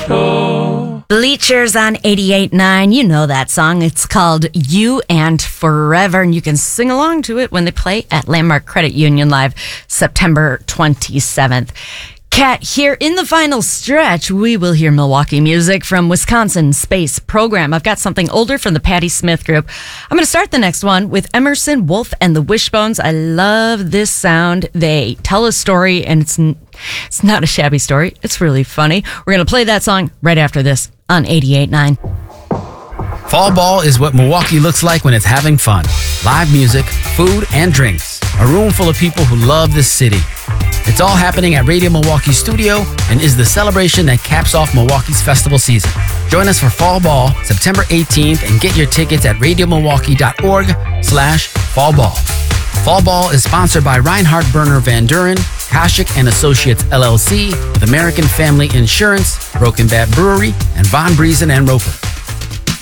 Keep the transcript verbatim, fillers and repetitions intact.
Show. Bleachers on eighty-eight point nine. You know that song. It's called You and Forever, and you can sing along to it when they play at Landmark Credit Union Live September twenty-seventh. Kat, here in the final stretch, we will hear Milwaukee music from Wisconsin Space Program. I've got something older from the Patti Smith Group. I'm going to start the next one with Emerson, Wolf, and the Wishbones. I love this sound. They tell a story, and it's it's not a shabby story. It's really funny. We're going to play that song right after this on eighty-eight point nine. Fall Ball is what Milwaukee looks like when it's having fun. Live music, food, and drinks. A room full of people who love this city. It's all happening at Radio Milwaukee Studio and is the celebration that caps off Milwaukee's festival season. Join us for Fall Ball September eighteenth and get your tickets at radiomilwaukee.org slash Fall Ball. Fall Ball is sponsored by Reinhard Berner Van Duren, Koshik and Associates L L C, with American Family Insurance, Broken Bat Brewery, and Von Briesen and Roper.